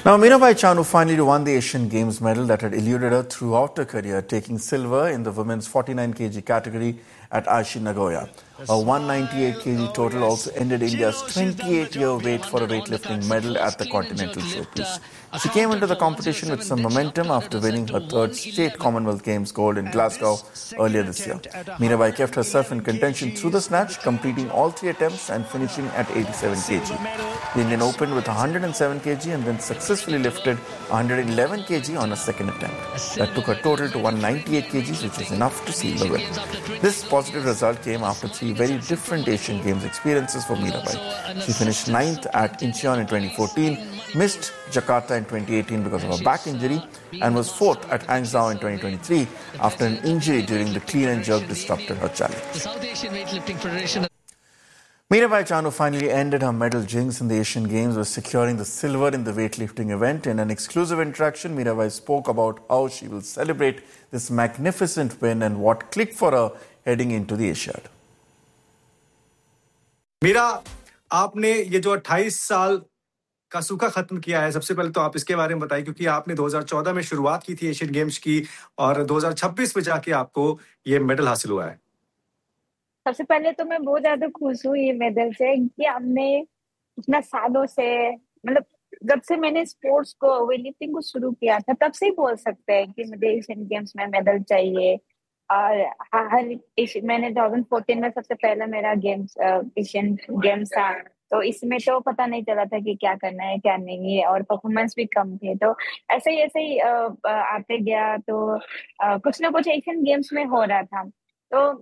Now, Mirabai Chanu finally won the Asian Games medal that had eluded her throughout her career, taking silver in the women's 49 kg category at Aichi Nagoya. A 198 kg total also ended India's 28-year wait for a weightlifting medal at the Continental Showpiece. She came into the competition with some momentum after winning her third state Commonwealth Games gold in Glasgow earlier this year. Mirabai kept herself in contention through the snatch, completing all three attempts and finishing at 87 kg. The Indian opened with 107 kg and then successfully lifted 111 kg on a second attempt. That took her total to 198 kg, which was enough to seal the win. This positive result came after three very different Asian Games experiences for Mirabai. She finished 9th at Incheon in 2014, missed Jakarta in 2018 because of a back injury, and was 4th at Hangzhou in 2023 after an injury during the clean and jerk disrupted her challenge. Mirabai Chanu finally ended her medal jinx in the Asian Games by securing the silver in the weightlifting event. In an exclusive interaction, Mirabai spoke about how she will celebrate this magnificent win and what clicked for her heading into the Asiad. Meera, आपने ये जो 28 साल का सूखा खत्म किया है, सबसे पहले तो आप इसके बारे में बताइए, क्योंकि आपने 2014 में शुरुआत की थी एशियन गेम्स की और 2026 में जाके आपको ये मेडल हासिल हुआ है। सबसे पहले तो मैं बहुत ज्यादा खुश हूँ ये मेडल से कि हमने इतना सालों से, मतलब जब से मैंने स्पोर्ट्स को, वेटलिफ्टिंग को शुरू किया था, तब से ही बोल सकते हैं कि मुझे एशियन गेम्स में मेडल चाहिए। और मैंने 2014 में सबसे पहला मेरा गेम्स एशियन गेम्स था, तो इसमें तो पता नहीं चला था कि क्या करना है क्या नहीं है, और परफॉर्मेंस भी कम थे। तो ऐसे ही आते गया, तो कुछ ना कुछ एशियन गेम्स में हो रहा था। तो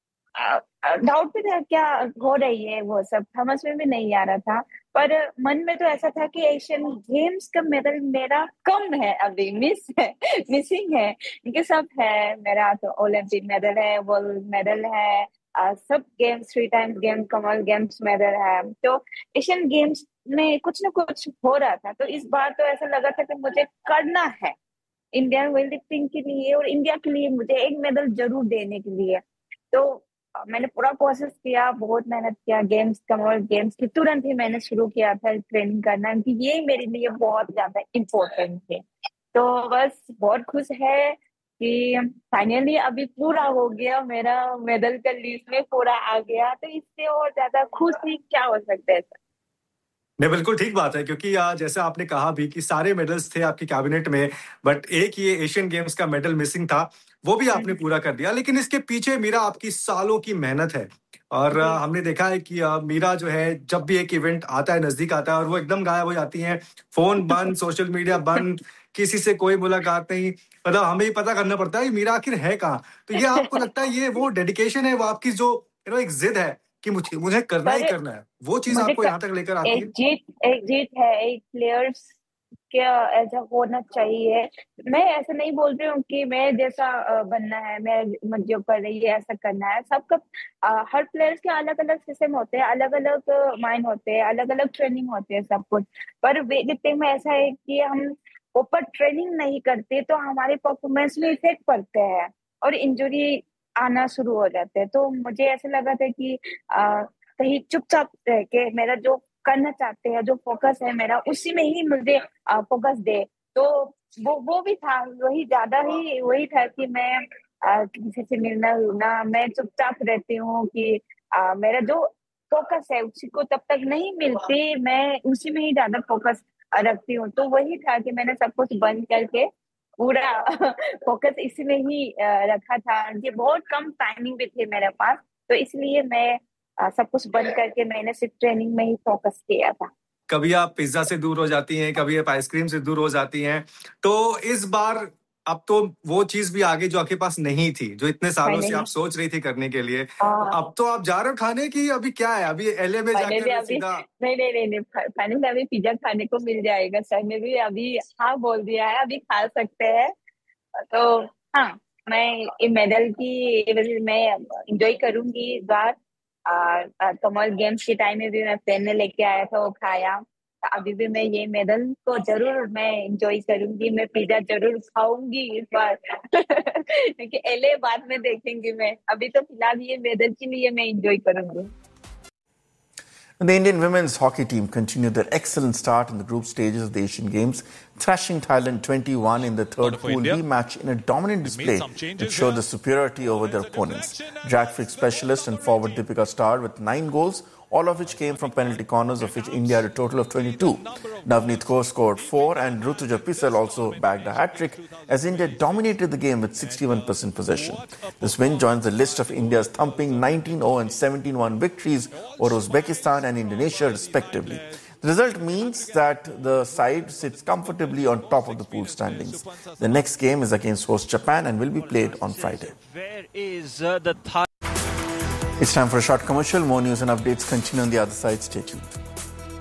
डाउट भी था क्या हो रही है, वो सब समझ में भी नहीं आ रहा था। पर मन में तो ऐसा था कि एशियन गेम्स का मेडल मेरा कम है, अभी मिसिंग है, क्योंकि सब है मेरा। तो ओलंपिक मेडल है, वर्ल्ड मेडल है, सब games, 3 times game, Commonwealth games medal है। तो एशियन गेम्स में कुछ ना कुछ हो रहा था। तो इस बार तो ऐसा लगा था कि मुझे करना है इंडियन वेटलिफ्टिंग के लिए और इंडिया के लिए, मुझे एक मेडल जरूर देने के लिए। तो मैंने पूरा कोशिश किया, बहुत मेहनत किया। गेम्स, कॉमनवेल्थ गेम्स की तुरंत ही मैंने शुरू किया था ट्रेनिंग करना, क्योंकि ये मेरे लिए बहुत ज्यादा इम्पोर्टेंट है। तो बस बहुत खुश है कि फाइनली अभी पूरा हो गया, मेरा मेडल का लिस्ट में पूरा आ गया। तो इससे और ज्यादा खुश ही क्या हो सकता है। नहीं, बिल्कुल ठीक बात है, क्योंकि जैसे आपने कहा भी कि सारे मेडल्स थे आपकी कैबिनेट में, बट एक ये एशियन गेम्स का मेडल मिसिंग था, वो भी आपने पूरा कर दिया। लेकिन इसके पीछे मीरा आपकी सालों की मेहनत है, और हमने देखा है कि मीरा जो है, जब भी एक इवेंट आता है, नजदीक आता है, और वो एकदम गायब हो जाती हैं, फोन बंद, सोशल मीडिया बंद, किसी से कोई मुलाकात नहीं। मतलब हमें ही पता करना पड़ता है मीरा आखिर है कहाँ। तो ये आपको लगता है ये वो डेडिकेशन है, वो आपकी जो एक जिद है कि मुझे करना ही करना है, वो चीज आपको यहाँ तक लेकर आती है? एक जीत है, एक प्लेयर्स क्या ऐसा होना चाहिए। मैं ऐसा नहीं बोल रही हूँ कि मैं जैसा बनना है, मैं जो कर रही है ऐसा करना है। सबका हर प्लेयर्स के अलग अलग सिस्टम होते हैं, अलग अलग माइंड होते हैं, अलग अलग ट्रेनिंग होते हैं, सब कुछ। पर वेटलिफ्टिंग में ऐसा है कि हम ऊपर ट्रेनिंग नहीं करते तो हमारे परफॉर्मेंस में इफेक्ट पड़ते हैं और इंजरी आना शुरू हो जाते हैं। तो मुझे ऐसा लगा था कि कहीं चुपचाप रह के मेरा जो करना चाहते हैं, जो फोकस है मेरा, उसी में ही मुझे फोकस दे। तो वो भी था, वही था कि मैं किसी से मिलना ना, मैं चुपचाप रहती हूँ कि मेरा जो फोकस है उसी को तब तक नहीं मिलती, मैं उसी में ही ज्यादा फोकस रखती हूँ। तो वही था कि मैंने सब कुछ बंद करके पूरा फोकस इसी में ही रखा था। ये बहुत कम टाइमिंग भी थे मेरे पास, तो इसलिए मैं सब कुछ बंद करके मैंने सिर्फ ट्रेनिंग में ही फोकस किया था। कभी आप पिज्जा से दूर हो जाती हैं, कभी आप आइसक्रीम से दूर हो जाती हैं, तो इस बार अब तो वो चीज भी आगे जो आपके पास नहीं थी, जो इतने सालों से आप सोच रही थी करने के लिए, तो अब तो आप जा रहे हो खाने की, अभी क्या है, अभी एलए में जाकर सीधा? नहीं, फाइनली अभी पिज्जा खाने को मिल जाएगा। सर ने भी अभी हाँ बोल दिया है, अभी खा सकते हैं। तो हाँ, मैं ये मेडल की वजह से मैं एंजॉय करूंगी इस बार। कॉमनवेल्थ गेम्स के टाइम में भी मैं फ्रेंड ने लेके आया था, वो खाया। अभी भी मैं ये मेडल को जरूर मैं एंजॉय करूंगी, मैं पिज्जा जरूर खाऊंगी इस बार क्योंकि एले बाद में देखेंगे। मैं अभी तो फिलहाल ये मेडल के लिए मैं एंजॉय करूंगी। And the Indian women's hockey team continued their excellent start in the group stages of the Asian Games, thrashing Thailand 21 in the third Pool B match in a dominant display that showed the superiority over their opponents. Drag freak specialist and forward Deepika starred with 9 goals, all of which came from penalty corners, of which India had a total of 22. Navneet Kaur scored 4 and Rutuja Pisal also bagged a hat-trick as India dominated the game with 61% possession. This win joins the list of India's thumping 19-0 and 17-1 victories over Uzbekistan and Indonesia respectively. The result means that the side sits comfortably on top of the pool standings. The next game is against host Japan and will be played on Friday. It's time for a short commercial. More news and updates continue on the other side. Stay tuned.